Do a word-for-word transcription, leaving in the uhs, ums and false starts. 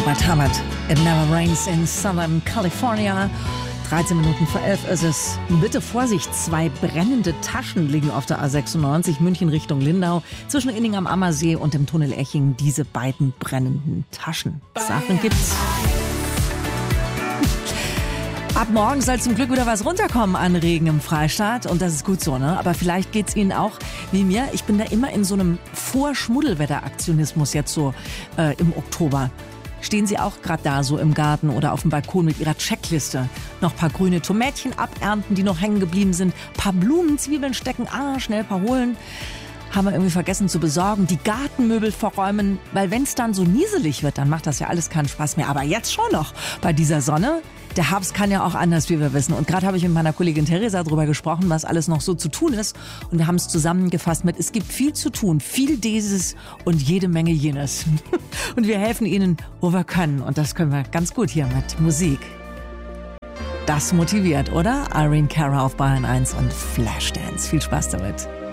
Robert Hubbard. It never rains in Southern California. dreizehn Minuten vor elf ist es. Bitte Vorsicht, zwei brennende Taschen liegen auf der A sechsundneunzig München Richtung Lindau. Zwischen Inning am Ammersee und dem Tunnel Eching diese beiden brennenden Taschen. Sachen gibt's. Ab morgen soll zum Glück wieder was runterkommen an Regen im Freistaat. Und das ist gut so, ne? Aber vielleicht geht's Ihnen auch wie mir. Ich bin da immer in so einem Vorschmuddelwetter-Aktionismus jetzt so äh, im Oktober. Stehen Sie auch gerade da so im Garten oder auf dem Balkon mit Ihrer Checkliste? Noch ein paar grüne Tomätchen abernten, die noch hängen geblieben sind. Paar Blumen, Zwiebeln stecken, ah, schnell ein paar holen. Haben wir irgendwie vergessen zu besorgen. Die Gartenmöbel verräumen, weil wenn es dann so nieselig wird, dann macht das ja alles keinen Spaß mehr. Aber jetzt schon noch bei dieser Sonne. Der Herbst kann ja auch anders, wie wir wissen. Und gerade habe ich mit meiner Kollegin Theresa darüber gesprochen, was alles noch so zu tun ist. Und wir haben es zusammengefasst mit, es gibt viel zu tun, viel dieses und jede Menge jenes. Und wir helfen Ihnen, wo wir können. Und das können wir ganz gut hier mit Musik. Das motiviert, oder? Irene Cara auf Bayern eins und Flashdance. Viel Spaß damit.